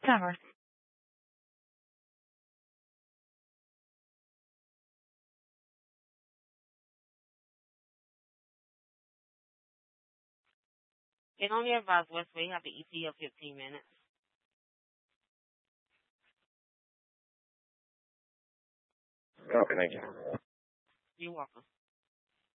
cover. It only advise Westway have the ETA of 15 minutes. Okay, thank you. You're welcome.